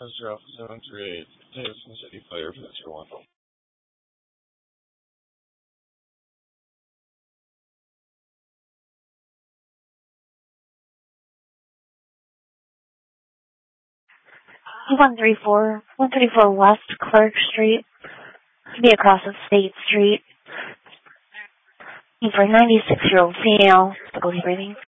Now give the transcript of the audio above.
Passenger Alpha 738, Davidson City Fire, Passenger 1. 134 West Clark Street. Be across of State Street. For a 96-year-old female, difficulty breathing.